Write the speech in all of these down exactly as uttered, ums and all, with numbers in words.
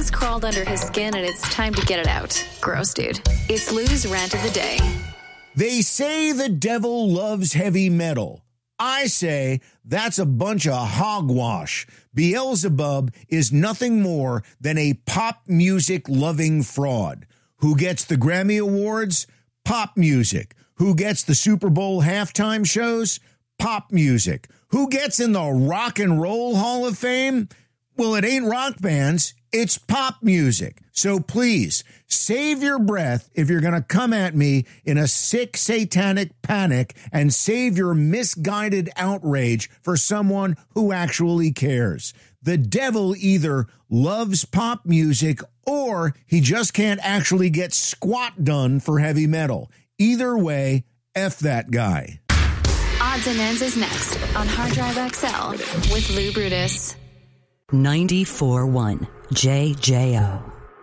bugs crawled under his skin and it's time to get it out. Gross, dude. It's Lou's Rant of the Day. They say the devil loves heavy metal. I say that's a bunch of hogwash. Beelzebub is nothing more than a pop music loving fraud. Who gets the Grammy Awards? Pop music. Who gets the Super Bowl halftime shows? Pop music. Who gets in the Rock and Roll Hall of Fame? Well, it ain't rock bands. It's pop music. So please, save your breath if you're going to come at me in a sick satanic panic, and save your misguided outrage for someone who actually cares. The devil either loves pop music or he just can't actually get squat done for heavy metal. Either way, F that guy. Odds and Ends is next on Hard Drive X L with Lou Brutus. ninety-four point one J J O.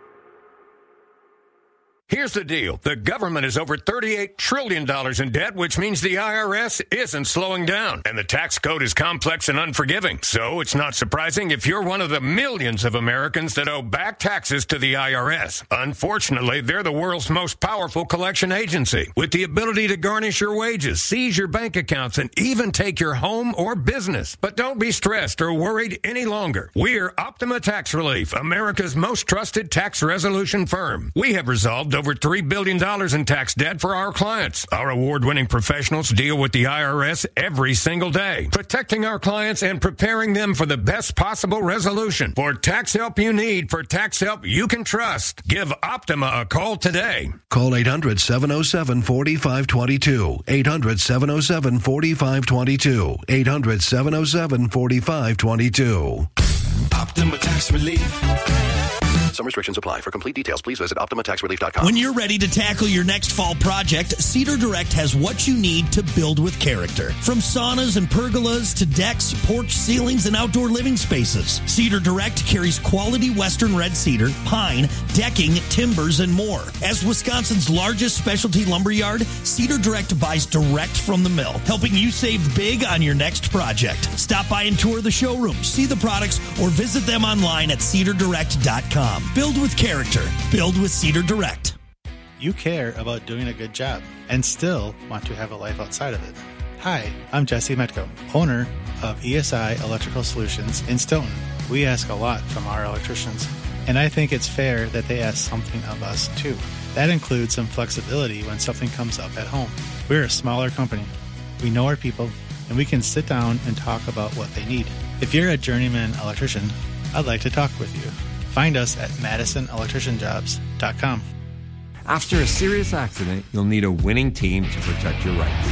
Here's the deal. The government is over thirty-eight trillion dollars in debt, which means the I R S isn't slowing down. And the tax code is complex and unforgiving. So it's not surprising if you're one of the millions of Americans that owe back taxes to the I R S. Unfortunately, they're the world's most powerful collection agency, with the ability to garnish your wages, seize your bank accounts, and even take your home or business. But don't be stressed or worried any longer. We're Optima Tax Relief, America's most trusted tax resolution firm. We have resolved over three billion dollars in tax debt for our clients. Our award-winning professionals deal with the I R S every single day, protecting our clients and preparing them for the best possible resolution. For tax help you need, for tax help you can trust, give Optima a call today. Call eight hundred, seven oh seven, four five two two. eight hundred, seven oh seven, four five two two. eight hundred, seven oh seven, four five two two. Optima Tax Relief. Some restrictions apply. For complete details, please visit optima tax relief dot com. When you're ready to tackle your next fall project, Cedar Direct has what you need to build with character. From saunas and pergolas to decks, porch ceilings, and outdoor living spaces, Cedar Direct carries quality Western red cedar, pine, decking, timbers, and more. As Wisconsin's largest specialty lumber yard, Cedar Direct buys direct from the mill, helping you save big on your next project. Stop by and tour the showroom, see the products, or visit them online at cedar direct dot com. Build with character. Build with Cedar Direct. You care about doing a good job and still want to have a life outside of it. Hi, I'm Jesse Metko, owner of E S I Electrical Solutions in Stoughton. We ask a lot from our electricians, and I think it's fair that they ask something of us too. That includes some flexibility when something comes up at home. We're a smaller company. We know our people, and we can sit down and talk about what they need. If you're a journeyman electrician, I'd like to talk with you. Find us at madison electrician jobs dot com. After a serious accident, you'll need a winning team to protect your rights.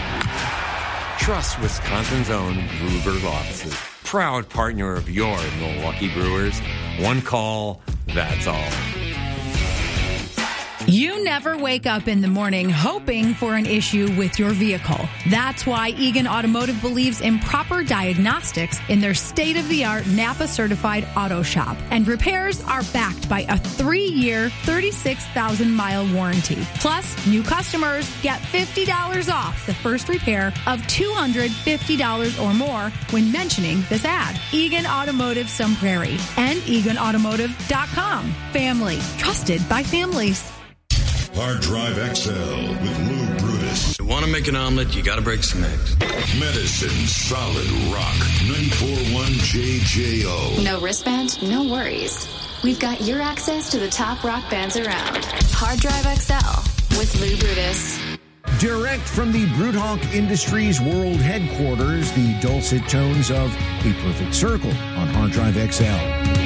Trust Wisconsin's own Gruber Law Offices. Proud partner of your Milwaukee Brewers. One call, that's all. You never wake up in the morning hoping for an issue with your vehicle. That's why Egan Automotive believes in proper diagnostics in their state-of-the-art Napa-certified auto shop. And repairs are backed by a three-year, thirty-six thousand mile warranty. Plus, new customers get fifty dollars off the first repair of two hundred fifty dollars or more when mentioning this ad. Egan Automotive Sun Prairie and egan automotive dot com. Family. Trusted by families. Hard Drive X L with Lou Brutus. You want to make an omelet, you got to break some eggs. Medicine Solid Rock. ninety-four point one J J O. No wristband, no worries. We've got your access to the top rock bands around. Hard Drive X L with Lou Brutus. Direct from the Brewdog Industries World Headquarters, the dulcet tones of A Perfect Circle on Hard Drive X L.